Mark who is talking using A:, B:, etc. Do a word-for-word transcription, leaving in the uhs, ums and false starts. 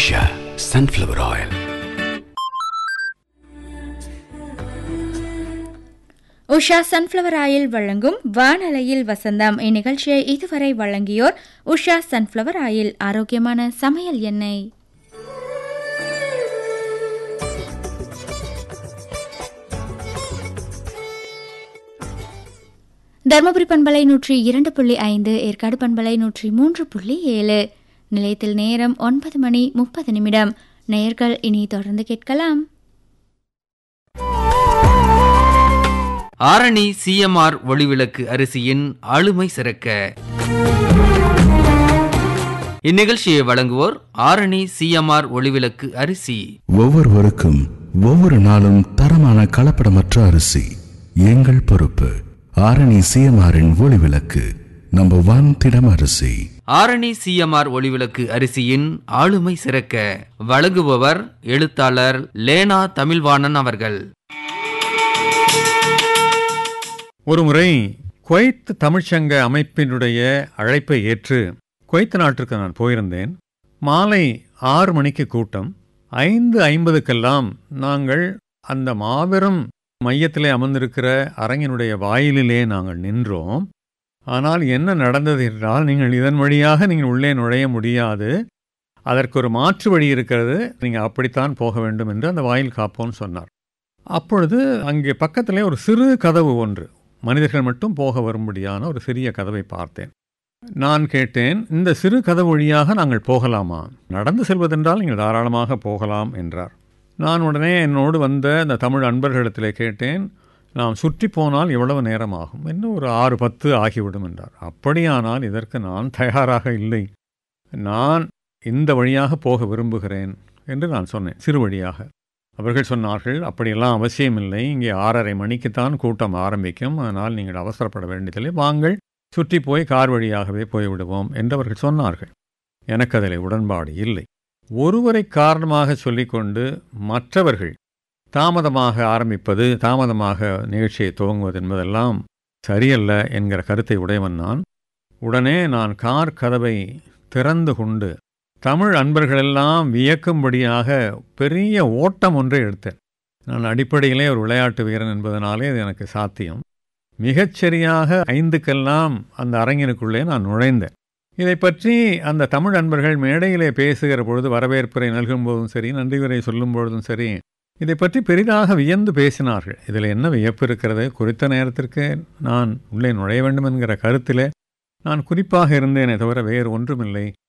A: Usha sunflower oil.
B: Usha sunflower oil வழங்கும் வானலையில் வசந்தம் இந்நிகழ்ச்சியை இதுவரை வழங்கியோர் உஷா சன்ஃப்ளவர் ஆயில், ஆரோக்கியமான சமையல் எண்ணெய். தருமபுரி பண்பலை நூற்றி இரண்டு புள்ளி ஐந்து, ஏற்காடு பண்பலை நூற்றி மூன்று புள்ளி ஏழு. நிலையத்தில் நேரம் ஒன்பது மணி முப்பது நிமிடம். நேயர்கள் இனி தொடர்ந்து கேட்கலாம்.
C: ஆரணி சிஎம்ஆர் ஒளிவிளக்கு அரிசியின் ஆளுமை சிறக்க. இந்நிகழ்ச்சியை வழங்குவோர் ஆரணி சிஎம்ஆர் ஒளிவிளக்கு அரிசி.
D: ஒவ்வொருவருக்கும் ஒவ்வொரு நாளும் தரமான கலப்படமற்ற அரிசி எங்கள் பொறுப்பு. ஆரணி சிஎம்ஆரின் ஒளிவிளக்கு நம்பர் ஒன் திடம் அரிசி.
C: ஆரணி சிஎம்ஆர் ஒளிவிளக்கு அரிசியின் ஆளுமை சிறக்க வழங்குபவர் எழுத்தாளர் லேனா தமிழ்வாணன் அவர்கள்.
E: ஒருமுறை குவைத் தமிழ்ச்சங்க அமைப்பினுடைய அழைப்பை ஏற்று குவைத் நாட்டிற்கு நான் போயிருந்தேன். மாலை ஆறு மணிக்கு கூட்டம். ஐந்து ஐம்பதுக்கெல்லாம் நாங்கள் அந்த மாபெரும் மையத்திலே அமர்ந்திருக்கிற அரங்கினுடைய வாயிலிலே நாங்கள் நின்றோம். ஆனால் என்ன நடந்தது என்றால், நீங்கள் இதன் வழியாக நீங்கள் உள்ளே நுழைய முடியாது, அதற்கு ஒரு மாற்று வழி இருக்கிறது, நீங்கள் அப்படித்தான் போக வேண்டும் என்று அந்த வாயில் காப்போன்னு சொன்னார். அப்பொழுது அங்கே பக்கத்திலே ஒரு சிறு கதவு ஒன்று, மனிதர்கள் மட்டும் போக வரும்படியான ஒரு சிறிய கதவை பார்த்தேன். நான் கேட்டேன், இந்த சிறு கதவு வழியாக நாங்கள் போகலாமா? நடந்து செல்வதென்றால் நீங்கள் தாராளமாக போகலாம் என்றார். நான் உடனே என்னோடு வந்த இந்த தமிழ் அன்பர்களிடத்திலே கேட்டேன், நாம் சுற்றி போனால் எவ்வளவு நேரம் ஆகும்? இன்னும் ஒரு ஆறு பத்து ஆகிவிடும் என்றார். அப்படியானால் இதற்கு நான் தயாராக இல்லை, நான் இந்த வழியாக போக விரும்புகிறேன் என்று நான் சொன்னேன், சிறு வழியாக. அவர்கள் சொன்னார்கள், அப்படியெல்லாம் அவசியமில்லை, இங்கே ஆறரை மணிக்குத்தான் கூட்டம் ஆரம்பிக்கும், அதனால் நீங்கள் அவசரப்பட வேண்டியதில்லை, வாங்கள் சுற்றி போய் கார் வழியாகவே போய்விடுவோம் என்று அவர்கள் சொன்னார்கள். எனக்கு அதில் உடன்பாடு இல்லை. ஒருவரை காரணமாக சொல்லிக்கொண்டு மற்றவர்கள் தாமதமாக ஆரம்பிப்பது, தாமதமாக நிகழ்ச்சியை துவங்குவது என்பதெல்லாம் சரியல்ல என்கிற கருத்தை உடையவன் நான். உடனே நான் கார் கதவை திறந்து கொண்டு தமிழ் அன்பர்களெல்லாம் வியக்கும்படியாக பெரிய ஓட்டம் ஒன்றை எடுத்தேன். நான் அடிப்படையிலே ஒரு விளையாட்டு வீரன் என்பதனாலே இது எனக்கு சாத்தியம். மிகச்சரியாக ஐந்துக்கெல்லாம் அந்த அரங்கினுக்குள்ளே நான் நுழைந்தேன். இதை பற்றி அந்த தமிழ் அன்பர்கள் மேடையிலே பேசுகிற பொழுது, வரவேற்புரை நல்கும் போதும் சரி, நன்றியுரை சொல்லும் பொழுதும் சரி, இதை பற்றி பெரிதாக வியந்து பேசினார்கள். இதில் என்ன வியப்பு இருக்கிறது? குறித்த நேரத்திற்கு நான் உள்ளே நுழைய வேண்டும் என்கிற கருத்திலே நான் குறிப்பாக இருந்தேனே தவிர வேறு ஒன்றுமில்லை.